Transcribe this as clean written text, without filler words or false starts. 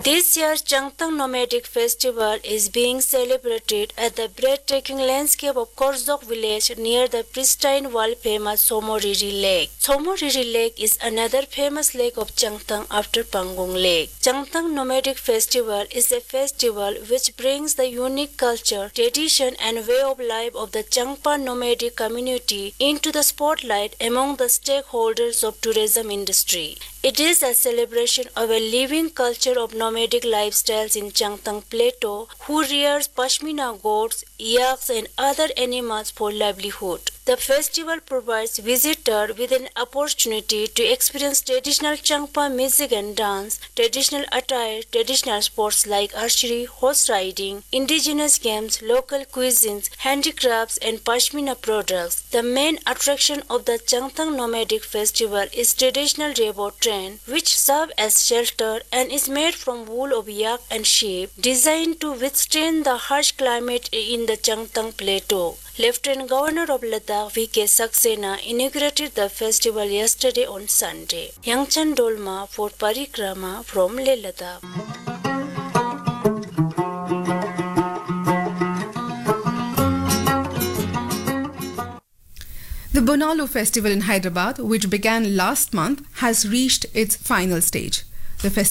This year's Changtang Nomadic Festival is being celebrated at the breathtaking landscape of Korzok village near the pristine world-famous Somoriri Lake. Somoriri Lake is another famous lake of Changtang after Pangong Lake. Changtang Nomadic Festival is a festival which brings the unique culture, tradition and way of life of the Changpa nomadic community into the spotlight among the stakeholders of tourism industry. It is a celebration of a living culture of nomadic lifestyles in Changtang Plateau, who rears pashmina goats, yaks and other animals for livelihood. The festival provides visitors with an opportunity to experience traditional Changpa music and dance, traditional attire, traditional sports like archery, horse riding, indigenous games, local cuisines, handicrafts and pashmina products. The main attraction of the Changtang Nomadic Festival is traditional rebo train, which serve as shelter and is made from wool of yak and sheep, designed to withstand the harsh climate in the Changtang Plateau. Lieutenant Governor of Ladakh V.K. Saxena inaugurated the festival yesterday on Sunday. Yangchan Dolma for Parikrama from Leh Ladakh. The Bonalu Festival in Hyderabad, which began last month, has reached its final stage. The festival